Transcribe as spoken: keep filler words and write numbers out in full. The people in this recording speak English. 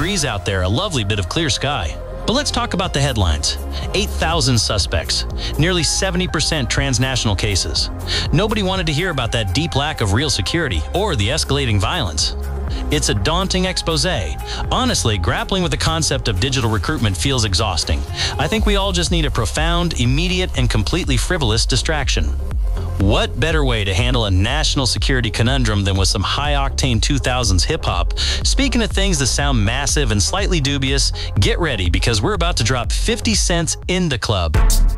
breeze out there, a lovely bit of clear sky. But let's talk about the headlines. eight thousand suspects, nearly seventy percent transnational cases. Nobody wanted to hear about that deep lack of real security or the escalating violence. It's a daunting expose. Honestly, grappling with the concept of digital recruitment feels exhausting. I think we all just need a profound, immediate, and completely frivolous distraction. What better way to handle a national security conundrum than with some high-octane two thousands hip-hop? Speaking of things that sound massive and slightly dubious, get ready because we're about to drop fifty cents in the club.